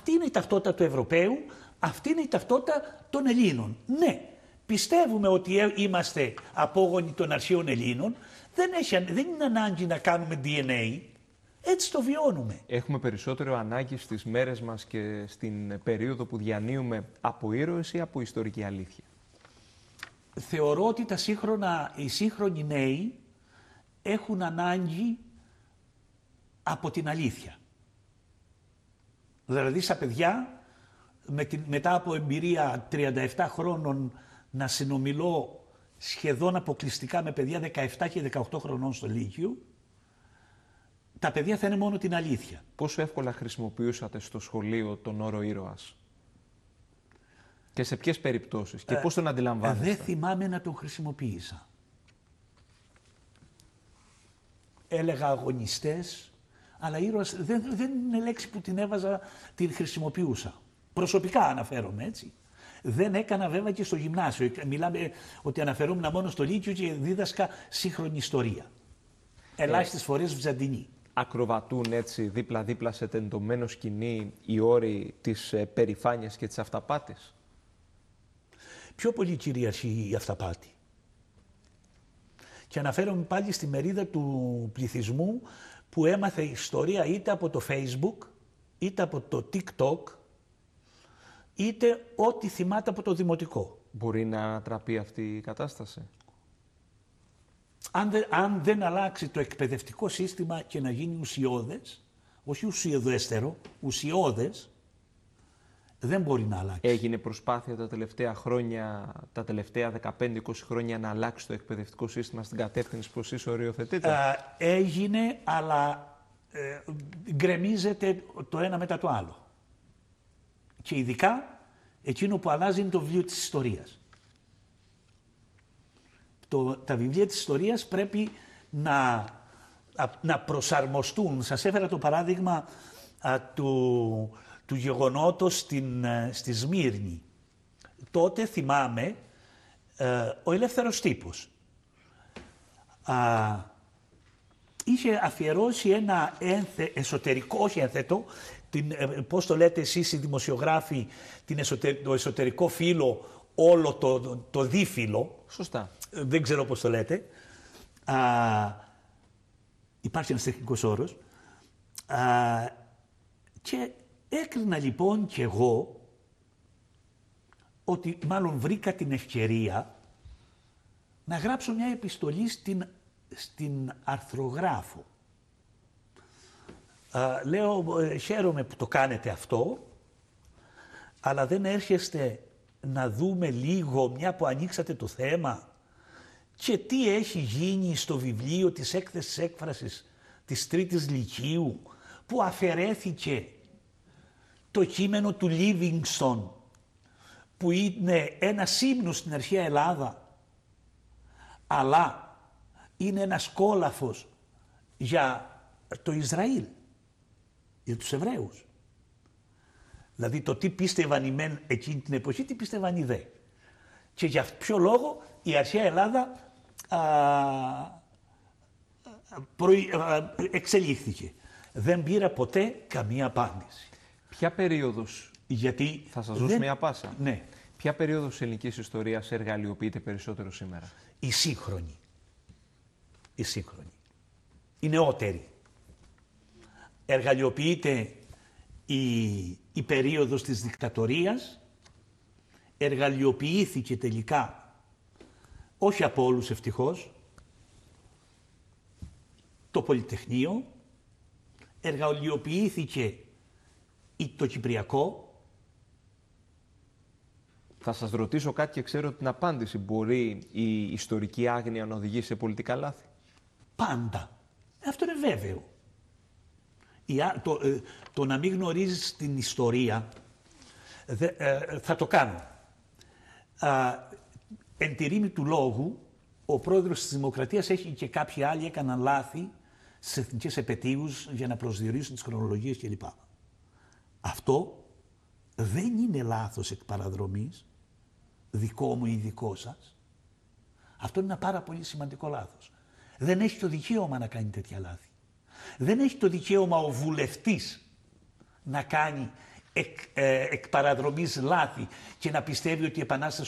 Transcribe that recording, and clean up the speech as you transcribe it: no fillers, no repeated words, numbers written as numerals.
αυτή είναι η ταυτότητα του Ευρωπαίου, αυτή είναι η ταυτότητα των Ελλήνων. Ναι, πιστεύουμε ότι είμαστε απόγονοι των αρχαίων Ελλήνων, δεν είναι ανάγκη να κάνουμε DNA, έτσι το βιώνουμε. Έχουμε περισσότερο ανάγκη στις μέρες μας και στην περίοδο που διανύουμε από ήρωες ή από ιστορική αλήθεια? Θεωρώ ότι οι σύγχρονοι νέοι έχουν ανάγκη από την αλήθεια. Δηλαδή στα παιδιά, μετά από εμπειρία 37 χρόνων να συνομιλώ σχεδόν αποκλειστικά με παιδιά 17 και 18 χρονών στο Λύκειο, τα παιδιά θα είναι μόνο την αλήθεια. Πόσο εύκολα χρησιμοποιούσατε στο σχολείο τον όρο ήρωας? Και σε ποιες περιπτώσεις? Και πώς τον αντιλαμβάνεστε? Δεν θυμάμαι να τον χρησιμοποίησα. Έλεγα αγωνιστές, αλλά ήρωας δεν είναι λέξη που την έβαζα, την χρησιμοποιούσα. Προσωπικά αναφέρομαι, έτσι. Δεν έκανα βέβαια και στο γυμνάσιο. Μιλάμε ότι αναφερόμουν μόνο στο Λύκειο και δίδασκα σύγχρονη ιστορία. Ελάχιστες φορές βυζαντινή. Ακροβατούν έτσι δίπλα-δίπλα σε τεντωμένο σκηνή οι όροι της περηφάνειας και της αυταπάτης? Πιο πολύ κυριαρχεί η αυταπάτη. Και αναφέρομαι πάλι στη μερίδα του πληθυσμού που έμαθε ιστορία είτε από το Facebook, είτε από το TikTok, είτε ό,τι θυμάται από το δημοτικό. Μπορεί να ανατραπεί αυτή η κατάσταση? Αν δεν αλλάξει το εκπαιδευτικό σύστημα και να γίνει ουσιώδες, όχι ουσιοδέστερο, ουσιώδες, δεν μπορεί να αλλάξει. Έγινε προσπάθεια τα τελευταία χρόνια, τα τελευταία 15-20 χρόνια να αλλάξει το εκπαιδευτικό σύστημα στην κατεύθυνση που εσείς οριοθετείτε? Έγινε, αλλά γκρεμίζεται το ένα μετά το άλλο. Και ειδικά εκείνο που αλλάζει είναι το βιβλίο της ιστορίας. Τα βιβλία της ιστορίας πρέπει να προσαρμοστούν. Σας έφερα το παράδειγμα του γεγονότος στη Σμύρνη. Τότε θυμάμαι ο Ελεύθερος Τύπος είχε αφιερώσει ένα εσωτερικό, όχι ένθετο, πώς το λέτε εσείς οι δημοσιογράφοι, το εσωτερικό φύλλο, όλο το δίφυλλο. Σωστά. Δεν ξέρω πώς το λέτε. Υπάρχει ένας τεχνικός όρος. Και έκρινα λοιπόν κι εγώ ότι μάλλον βρήκα την ευκαιρία να γράψω μια επιστολή στην αρθρογράφο. Λέω, χαίρομαι που το κάνετε αυτό, αλλά δεν έρχεστε να δούμε λίγο, μια που ανοίξατε το θέμα, και τι έχει γίνει στο βιβλίο της έκθεσης έκφρασης της Τρίτης Λυκείου, που αφαιρέθηκε το κείμενο του Λίβινγκστον, που είναι ένα ύμνος στην αρχαία Ελλάδα, αλλά είναι ένας κόλαφος για το Ισραήλ, για τους Εβραίους. Δηλαδή το τι πίστευαν οι μεν εκείνη την εποχή, τι πίστευαν οι δε. Και για ποιο λόγο η αρχαία Ελλάδα εξελίχθηκε. Δεν πήρα ποτέ καμία απάντηση. Ποια περίοδος, γιατί θα σας δώσω μια πάσα. Ναι. Ποια περίοδος της ελληνικής ιστορίας εργαλειοποιείται περισσότερο σήμερα? Η σύγχρονη. Η σύγχρονη. Η νεότερη. Εργαλειοποιείται η περίοδος της δικτατορίας. Εργαλειοποιήθηκε τελικά, όχι από όλους ευτυχώς, το Πολυτεχνείο. Εργαλειοποιήθηκε το Κυπριακό. Θα σας ρωτήσω κάτι και ξέρω την απάντηση. Μπορεί η ιστορική άγνοια να οδηγήσει σε πολιτικά λάθη? Πάντα. Αυτό είναι βέβαιο. Το να μην γνωρίζεις την ιστορία θα το κάνω. Εν τη ρήμη του λόγου, ο πρόεδρος της Δημοκρατίας έχει και κάποιοι άλλοι έκαναν λάθη στις εθνικές επετείους για να προσδιορίσουν τις χρονολογίες κλπ. Αυτό δεν είναι λάθος εκ παραδρομής, δικό μου ή δικό σας. Αυτό είναι ένα πάρα πολύ σημαντικό λάθος. Δεν έχει το δικαίωμα να κάνει τέτοια λάθη. Δεν έχει το δικαίωμα ο βουλευτής να κάνει εκ παραδρομής λάθη και να πιστεύει ότι η Επανάσταση